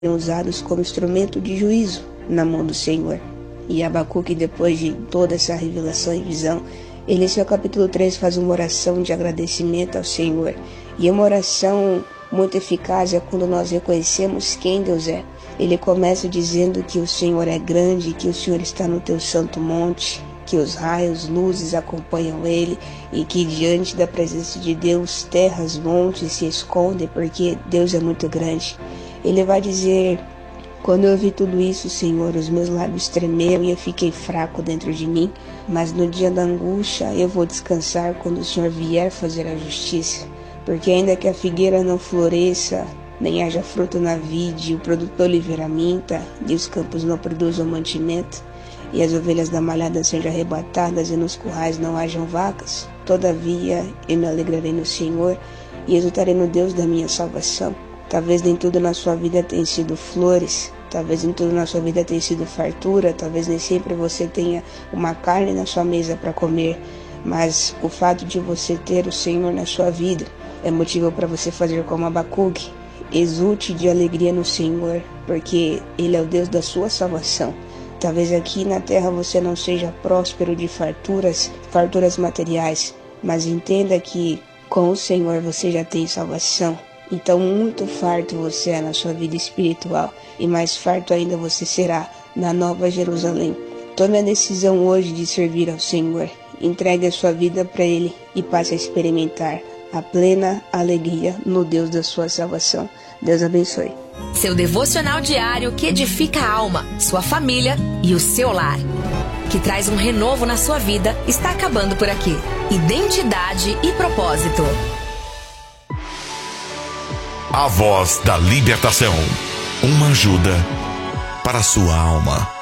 usados como instrumento de juízo na mão do Senhor. E Abacuque, depois de toda essa revelação e visão, ele em seu capítulo 3 faz uma oração de agradecimento ao Senhor. E uma oração muito eficaz é quando nós reconhecemos quem Deus é. Ele começa dizendo que o Senhor é grande, que o Senhor está no teu santo monte, que os raios, luzes acompanham ele e que diante da presença de Deus, terras, montes se escondem porque Deus é muito grande. Ele vai dizer: quando eu ouvi tudo isso, Senhor, os meus lábios tremeram e eu fiquei fraco dentro de mim, mas no dia da angústia eu vou descansar quando o Senhor vier fazer a justiça. Porque ainda que a figueira não floresça, nem haja fruto na vide, o produto da oliveira minta, e os campos não produzam mantimento, e as ovelhas da malhada sejam arrebatadas, e nos currais não hajam vacas, todavia eu me alegrarei no Senhor, e exultarei no Deus da minha salvação. Talvez nem tudo na sua vida tenha sido flores, talvez nem tudo na sua vida tenha sido fartura, talvez nem sempre você tenha uma carne na sua mesa para comer, mas o fato de você ter o Senhor na sua vida é motivo para você fazer como Abacuque. Exulte de alegria no Senhor, porque Ele é o Deus da sua salvação. Talvez aqui na terra você não seja próspero de farturas materiais, mas entenda que com o Senhor você já tem salvação. Então muito farto você é na sua vida espiritual e mais farto ainda você será na Nova Jerusalém. Tome a decisão hoje de servir ao Senhor. Entregue a sua vida para Ele e passe a experimentar a plena alegria no Deus da sua salvação. Deus abençoe. Seu devocional diário que edifica a alma, sua família e o seu lar, que traz um renovo na sua vida, está acabando por aqui. Identidade e propósito. A voz da libertação. Uma ajuda para a sua alma.